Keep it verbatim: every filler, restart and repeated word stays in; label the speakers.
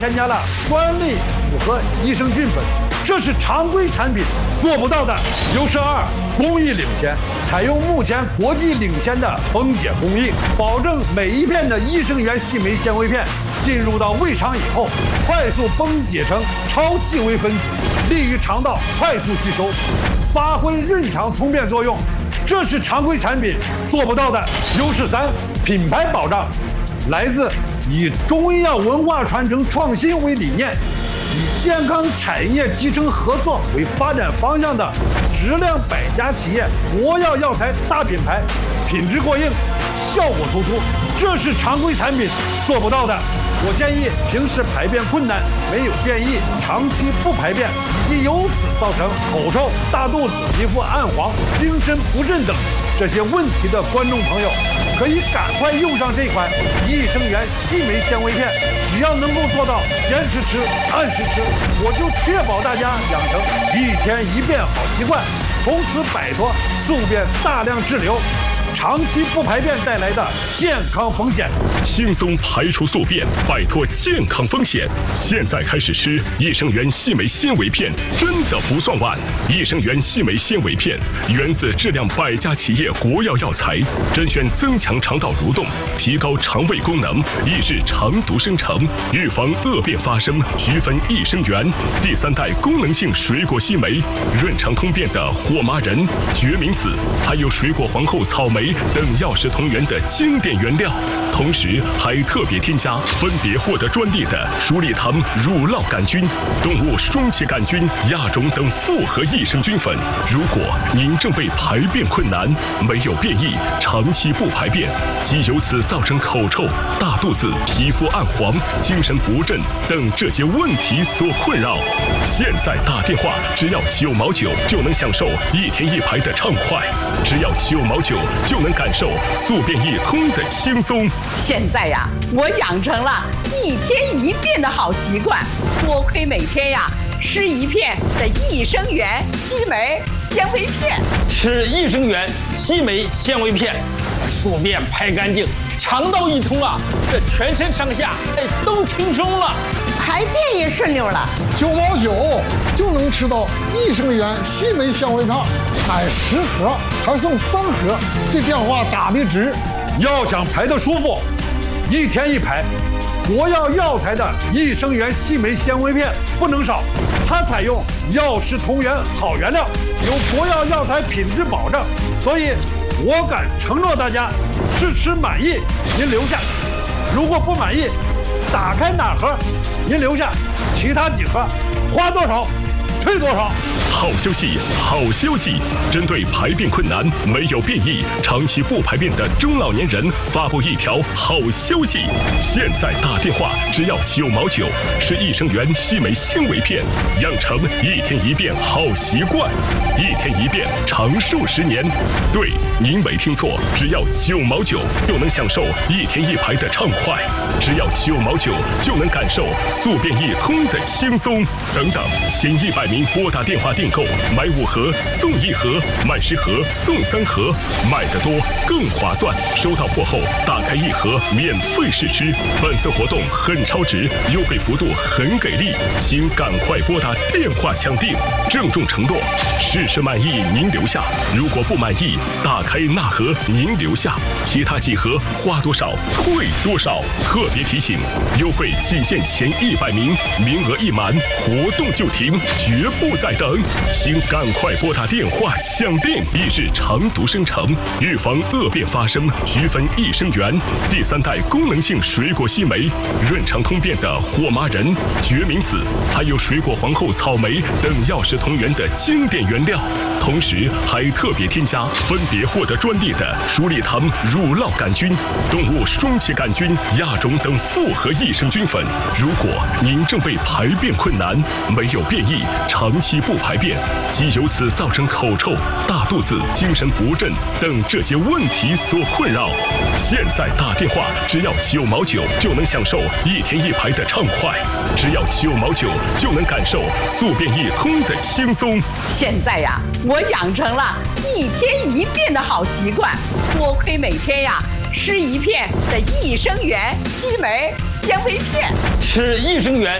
Speaker 1: 添加了专利复合益生菌粉，这是常规产品做不到的。优势二，工艺领先，采用目前国际领先的崩解工艺，保证每一片的益生元细酶纤维片进入到胃肠以后，快速崩解成超细微分子，利于肠道快速吸收，发挥润肠通便作用。这是常规产品做不到的。优势三，品牌保障，来自以中医药文化传承创新为理念，以健康产业集成合作为发展方向的质量百家企业国药药材大品牌，品质过硬，效果突出，这是常规产品做不到的。我建议平时排便困难、没有便意、长期不排便，以及由此造成口臭、大肚子、皮肤暗黄、精神不振等这些问题的观众朋友，可以赶快用上这款益生元细酶纤维片。只要能够做到延时吃、按时吃，我就确保大家养成一天一便好习惯，从此摆脱宿便大量滞留、长期不排便带来的健康风险，
Speaker 2: 轻松排除宿便，摆脱健康风险。现在开始吃益生元细酶纤维片，真的不算晚。益生元细酶纤维片源自质量百家企业国药药材，甄选增强肠道蠕动，提高肠胃功能，抑制肠毒生成，预防恶变发生，菊酚益生元，第三代功能性水果烯酶，润肠通便的火麻仁、决明子，还有水果皇后草莓等药食同源的经典原料，同时还特别添加分别获得专利的鼠李糖乳酪杆菌、动物双歧杆菌、亚种等复合益生菌粉。如果您正被排便困难、没有便意、长期不排便，即由此造成口臭、大肚子、皮肤暗黄、精神不振等这些问题所困扰，现在打电话只要九毛九就能享受一天一排的畅快，只要九毛九就能感受宿便一空的轻松。
Speaker 3: 现在呀，我养成了一天一便的好习惯，多亏每天呀吃一片的益生元细酶纤维片。
Speaker 4: 吃益生元细酶纤维片，宿便排干净，肠道一通啊，这全身上下哎都轻松了，
Speaker 3: 排便也顺溜了。
Speaker 5: 九毛九就能吃到益生元细酶纤维片，买十盒还送三盒，这电话打的值。
Speaker 1: 要想排得舒服，一天一排，国药药材的益生元细酶纤维片不能少。它采用药食同源好原料，有国药药材品质保证，所以我敢承诺大家，试吃满意您留下，如果不满意，打开哪盒您留下，其他几盒花多少退多少。
Speaker 2: 好消息，好消息！针对排便困难、没有便意、长期不排便的中老年人，发布一条好消息：现在打电话只要九毛九，是益生元细酶纤维片，养成一天一便好习惯，一天一便长寿十年。对，您没听错，只要九毛九就能享受一天一排的畅快，只要九毛九就能感受宿便一空的轻松。等等，前一百名拨打电话订购，买五盒送一盒，买十盒送三盒，买得多更划算。收到货后打开一盒免费试吃。本次活动很超值，优惠幅度很给力，请赶快拨打电话抢订。郑重承诺，试吃满意您留下，如果不满意，打开那盒您留下，其他几盒花多少退多少。特别提醒，优惠仅限前一百名，名额一满活动就停，绝不再等，请赶快拨打电话抢订。抑制肠毒生成，预防恶变发生，菊酚益生元，第三代功能性水果烯酶，润肠通便的火麻仁、决明子，还有水果皇后草莓等药食同源的经典原料，同时还特别添加分别获得专利的鼠李糖乳酪杆菌、动物双歧杆菌、亚种等复合益生菌粉。如果您正被排便困难、没有便意、长期不排便，即由此造成口臭、大肚子、精神不振等这些问题所困扰，现在打电话只要九毛九就能享受一天一排的畅快，只要九毛九就能感受宿便一空的轻松。
Speaker 3: 现在呀，我养成了一天一便的好习惯，多亏每天呀吃一片的益生元硒镁纤维片。
Speaker 4: 吃益生元